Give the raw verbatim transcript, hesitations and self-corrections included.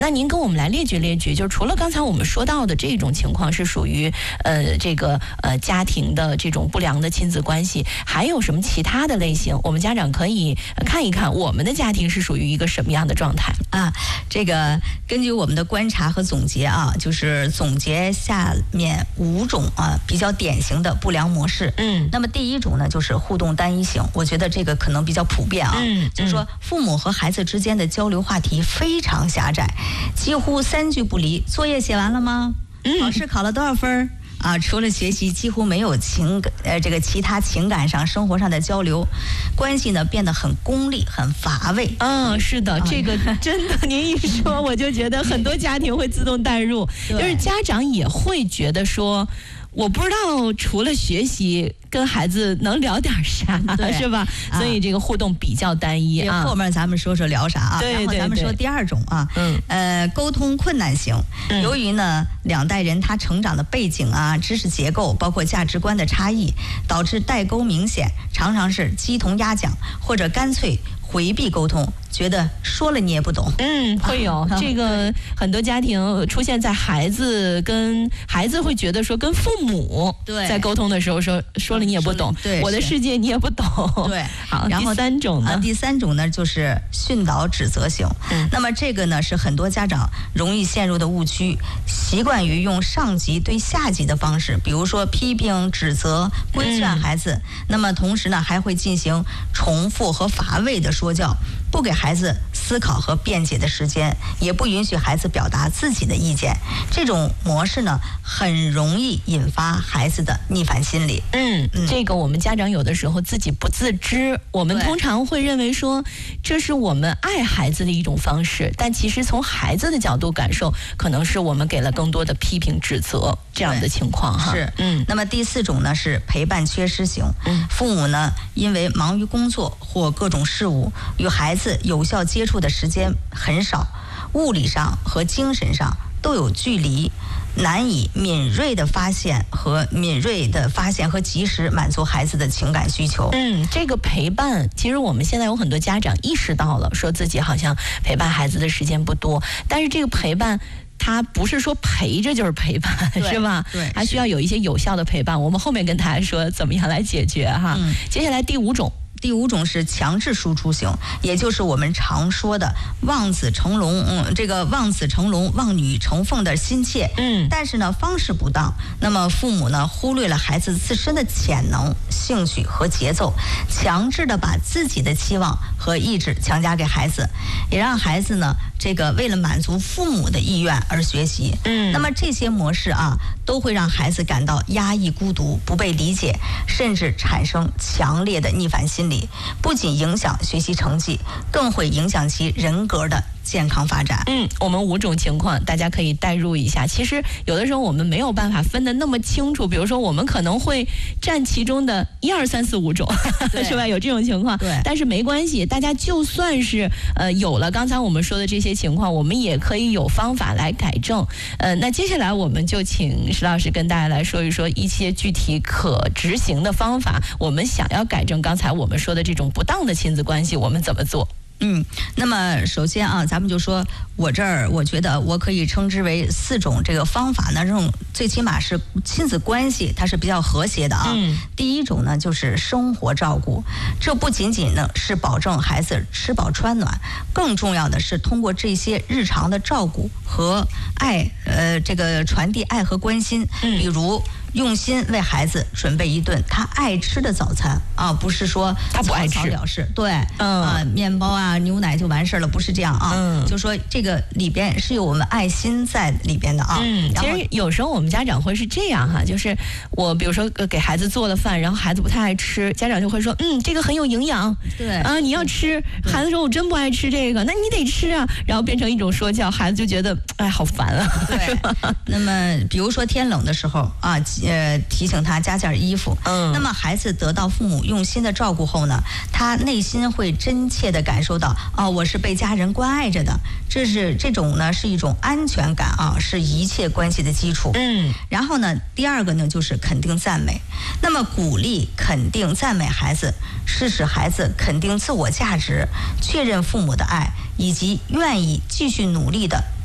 那您跟我们来列举列举，就是除了刚才我们说到的这种情况是属于呃这个呃家庭的这种不良的亲子关系，还有什么其他的类型？我们家长可以看一看我们的家庭是属于一个什么样的状态啊？这个根据我们的观察和总结啊，就是总结下面五种啊比较典型的不良模式。 嗯， 那么第一种呢，就是互动单一型，我觉得这个可能比较普遍啊。 嗯， 就是说父母和孩子之间的交流话题非常狭窄。几乎三句不离。作业写完了吗？考试考了多少分？啊，除了学习，几乎没有情呃这个其他情感上、生活上的交流，关系呢变得很功利、很乏味。 嗯，是的，这个真的，您一说我就觉得很多家庭会自动带入，就是家长也会觉得说，我不知道除了学习跟孩子能聊点啥，是吧？啊、所以这个互动比较单一啊。 后面咱们说说聊啥啊？ 对对对。 然后咱们说第二种啊， 嗯， 呃，沟通困难型。嗯、由于呢两代人他成长的背景啊、知识结构，包括价值观的差异，导致代沟明显，常常是鸡同鸭讲，或者干脆回避沟通，觉得说了你也不懂。 嗯，会有、啊、这个很多家庭出现在孩子跟孩子会觉得说跟父母在沟通的时候说说了你也不懂， 对， 我的世界你也不懂。 对， 好， 然后第三种呢？ 啊、第三种呢就是训导指责型。嗯，那么这个呢是很多家长容易陷入的误区，习惯于用上级对下级的方式，比如说批评、指责、规劝孩子。嗯、那么同时呢还会进行重复和乏味的说教，不给孩子思考和辩解的时间，也不允许孩子表达自己的意见。这种模式呢，很容易引发孩子的逆反心理。 嗯，嗯这个我们家长有的时候自己不自知，我们通常会认为说这是我们爱孩子的一种方式，但其实从孩子的角度感受，可能是我们给了更多的批评指责这样的情况哈。 是，嗯。那么第四种呢是陪伴缺失型。嗯，父母呢因为忙于工作或各种事务，与孩子有效接触的时间很少，物理上和精神上都有距离，难以敏锐的发现和敏锐的发现和及时满足孩子的情感需求。 嗯，这个陪伴，其实我们现在有很多家长意识到了，说自己好像陪伴孩子的时间不多，但是这个陪伴它不是说陪着就是陪伴，是吧？ 对， 还需要有一些有效的陪伴。我们后面跟大家说怎么样来解决哈。嗯、接下来第五种。 第五种是强制输出型，也就是我们常说的望子成龙，嗯，这个望子成龙、望女成凤的心切，嗯，但是呢方式不当，那么父母呢忽略了孩子自身的潜能、兴趣和节奏，强制的把自己的期望和意志强加给孩子，也让孩子呢这个为了满足父母的意愿而学习，嗯，那么这些模式啊都会让孩子感到压抑、孤独、不被理解，甚至产生强烈的逆反心理。不仅影响学习成绩，更会影响其人格的健康发展。 嗯，我们五种情况大家可以代入一下。其实有的时候我们没有办法分得那么清楚，比如说我们可能会占其中的一二三四五种，是吧？有这种情况。 对。 但是没关系，大家就算是呃有了刚才我们说的这些情况，我们也可以有方法来改正。呃，那接下来我们就请石老师跟大家来说一说一些具体可执行的方法。我们想要改正刚才我们说的这种不当的亲子关系，我们怎么做？ 嗯，那么首先啊，咱们就说我这儿，我觉得我可以称之为四种这个方法呢，这种最起码是亲子关系它是比较和谐的啊。嗯。第一种呢就是生活照顾，这不仅仅呢是保证孩子吃饱穿暖，更重要的是通过这些日常的照顾和爱，呃，这个传递爱和关心。嗯。比如用心为孩子准备一顿他爱吃的早餐啊，不是说他不爱吃了事，对， 嗯啊，面包啊、牛奶就完事了，不是这样啊， 嗯， 就说这个里边是有我们爱心在里边的啊。 嗯，其实有时候我们家长会是这样哈，就是我比如说给孩子做了饭，然后孩子不太爱吃，家长就会说，嗯，这个很有营养， 对啊，你要吃。孩子说我真不爱吃这个，那你得吃啊，然后变成一种说教，孩子就觉得哎好烦啊。 对，那么比如说天冷的时候啊。呃，提醒他加件衣服。嗯，那么孩子得到父母用心的照顾后呢，他内心会真切的感受到，哦，我是被家人关爱着的。这是这种呢，是一种安全感啊，是一切关系的基础。 嗯， 然后呢，第二个呢就是肯定赞美。那么鼓励、肯定、赞美孩子，是使孩子肯定自我价值，确认父母的爱，以及愿意继续努力的